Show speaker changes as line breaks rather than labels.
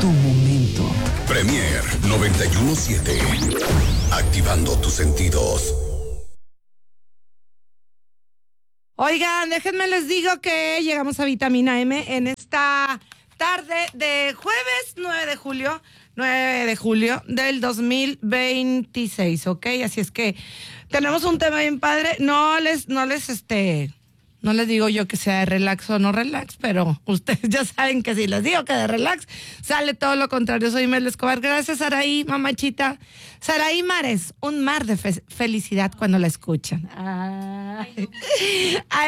tu momento.
Premier 91.7. Activando tus sentidos.
Oigan, déjenme les digo que llegamos a Vitamina M en esta tarde de jueves 9 de julio del 2026, ¿ok? Así es que tenemos un tema bien padre. No les digo yo que sea de relax o no relax, pero ustedes ya saben que si les digo que de relax, sale todo lo contrario. Soy Mel Escobar. Gracias, Saraí, mamachita. Saraí Mares, un mar de felicidad cuando la escuchan. Ay.